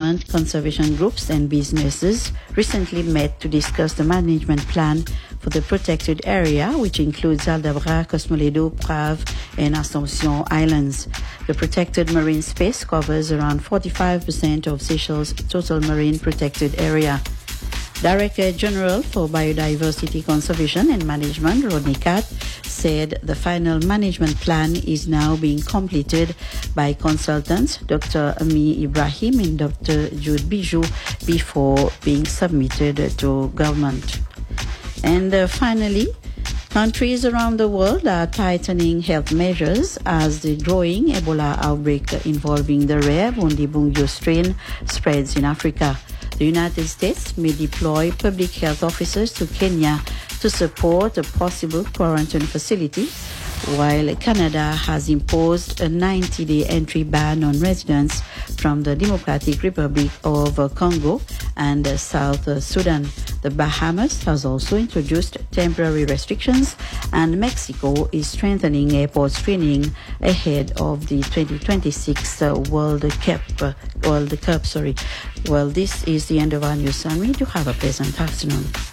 government, conservation groups and businesses recently met to discuss the management plan for the protected area, which includes Aldabra, Cosmoledo, Prave and Ascension Islands. The protected marine space covers around 45% of Seychelles' total marine protected area. Director General for Biodiversity Conservation and Management, Rodney Catt, said the final management plan is now being completed by consultants Dr. Ami Ibrahim and Dr. Jude Bijou before being submitted to government. And finally, countries around the world are tightening health measures as the growing Ebola outbreak involving the rare Bundibugyo strain spreads in Africa. The United States may deploy public health officers to Kenya to support a possible quarantine facility, while Canada has imposed a 90-day entry ban on residents from the Democratic Republic of Congo and South Sudan. The Bahamas has also introduced temporary restrictions, and Mexico is strengthening airport screening ahead of the 2026 World Cup. Well, this is the end of our news summary. Do have a pleasant afternoon.